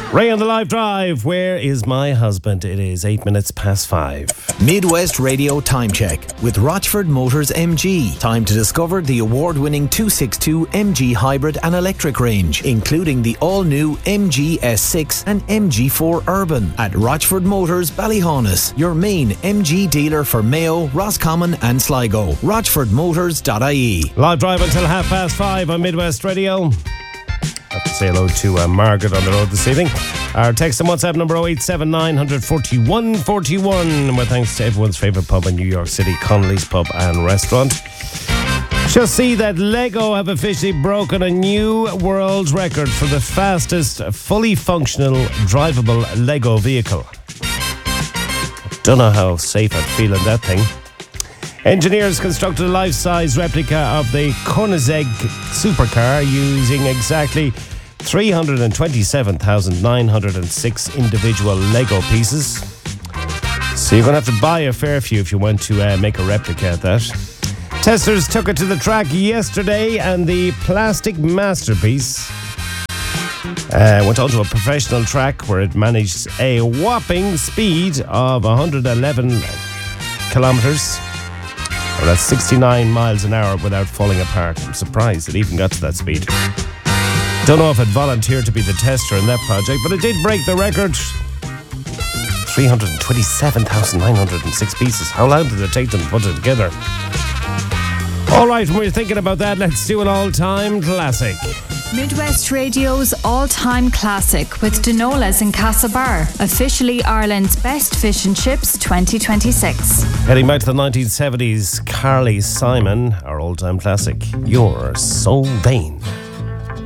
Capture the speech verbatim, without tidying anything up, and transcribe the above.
Ray on the live drive. Where is my husband? It is eight minutes past five. Midwest Radio Time Check with Rochford Motors M G. Time to discover the award-winning two sixty-two M G hybrid and electric range, including the all-new M G S six and M G four Urban at Rochford Motors Ballyhaunis, your main M G dealer for Mayo, Roscommon and Sligo. rochford motors dot I E. Live drive until half past five on Midwest Radio. I have to say hello to uh, Margaret on the road this evening. Our text and WhatsApp number oh eight seven nine, four one four one. With thanks to everyone's favourite pub in New York City, Connolly's Pub and Restaurant. Just see that Lego have officially broken a new world record for the fastest fully functional drivable Lego vehicle. Don't know how safe I'd feel in that thing. Engineers constructed a life-size replica of the Koenigsegg supercar using exactly three hundred twenty-seven thousand nine hundred six individual Lego pieces. So you're going to have to buy a fair few if you want to uh, make a replica of that. Testers took it to the track yesterday and the plastic masterpiece uh, went onto a professional track where it managed a whopping speed of one hundred eleven kilometres. Well, that's sixty-nine miles an hour without falling apart. I'm surprised it even got to that speed. Don't know if I'd volunteer to be the tester in that project, but it did break the record. three hundred twenty-seven thousand nine hundred six pieces. How long did it take them to put it together? All right, when we're thinking about that, let's do an all-time classic. Midwest Radio's all-time classic with Dinolas in Castlebar, officially Ireland's best fish and chips twenty twenty-six. Heading back to the nineteen seventies, Carly Simon, our all-time classic, You're So Vain.